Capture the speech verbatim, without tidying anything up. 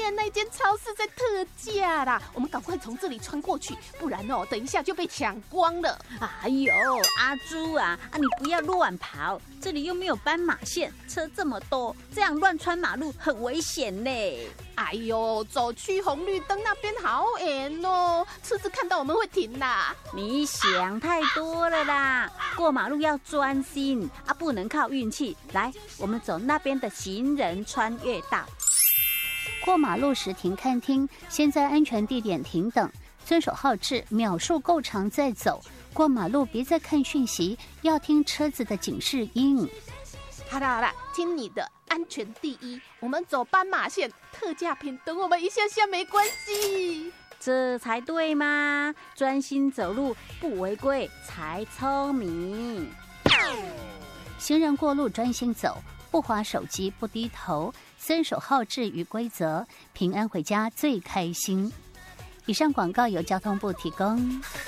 面那间超市在特价啦，我们赶快从这里穿过去，不然哦，等一下就被抢光了。 哎呦，阿朱啊，啊你不要乱跑，这里又没有斑马线，车这么多，这样乱穿马路很危险嘞。 哎呦，走去红绿灯那边好远哦，车子看到我们会停啦。 你想太多了啦，过马路要专心啊，不能靠运气。来，我们走那边的行人穿越道。 过马路时停看听，先在安全地点停等，遵守号志，秒数够长再走。过马路别再看讯息，要听车子的警示音。 好啦好啦，听你的，安全第一。我们走斑马线，特价品等我们一下下没关系。 这才对嘛，专心走路不违规才聪明。 行人过路专心走，不滑手机，不低头，遵守号志与规则，平安回家最开心。以上广告由交通部提供。